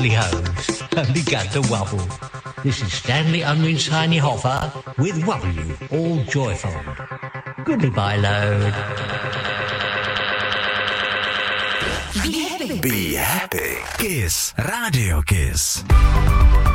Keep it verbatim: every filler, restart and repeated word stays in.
host, only got to wobble. This is Stanley Unwin Shiny Hoffer with Wobble You, all joyful. Goodbye, load. Be happy. Be happy. Kiss. Radio Kiss.